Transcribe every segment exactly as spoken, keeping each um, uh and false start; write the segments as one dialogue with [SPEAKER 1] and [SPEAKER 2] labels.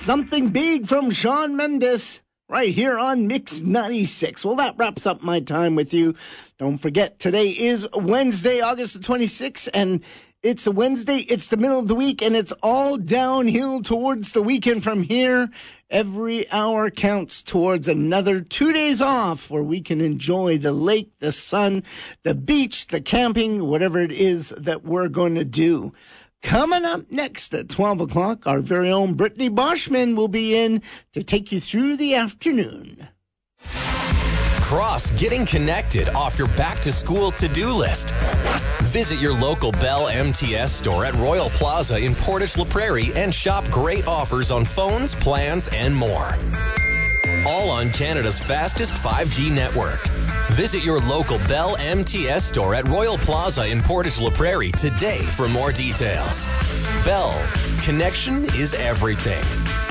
[SPEAKER 1] Something Big from Shawn Mendes right here on Mix ninety-six. Well, that wraps up my time with you. Don't forget, today is Wednesday, August the twenty-sixth, and it's a Wednesday, it's the middle of the week, and it's all downhill towards the weekend from here. Every hour counts towards another two days off where we can enjoy the lake, the sun, the beach, the camping, whatever it is that we're going to do. Coming up next at twelve o'clock, our very own Brittany Boschman will be in to take you through the afternoon.
[SPEAKER 2] Cross getting connected off your back-to-school to-do list. Visit your local Bell M T S store at Royal Plaza in Portage La Prairie and shop great offers on phones, plans, and more. All on Canada's fastest five G network. Visit your local Bell M T S store at Royal Plaza in Portage La Prairie today for more details. Bell, connection is everything.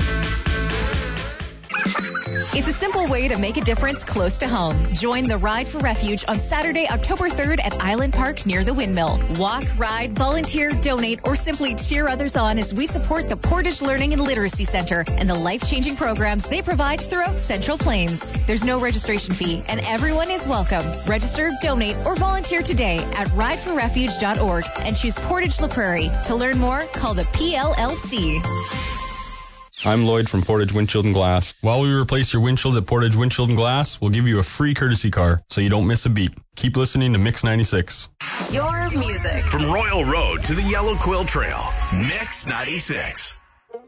[SPEAKER 3] It's a simple way to make a difference close to home. Join the Ride for Refuge on Saturday, October third at Island Park near the Windmill. Walk, ride, volunteer, donate, or simply cheer others on as we support the Portage Learning and Literacy Center and the life-changing programs they provide throughout Central Plains. There's no registration fee and everyone is welcome. Register, donate, or volunteer today at ride for refuge dot org and choose Portage La Prairie. To learn more, call the P L L C.
[SPEAKER 4] I'm Lloyd from Portage Windshield and Glass. While we replace your windshield at Portage Windshield and Glass, we'll give you a free courtesy car so you don't miss a beat. Keep listening to Mix ninety-six.
[SPEAKER 3] Your music.
[SPEAKER 5] From Royal Road to the Yellow Quill Trail, Mix ninety-six.